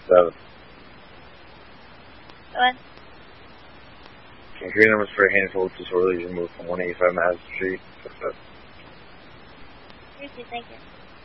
7. Go ahead. Computer numbers for a handful of disorderly removed from 185 Madison Street. Thank you.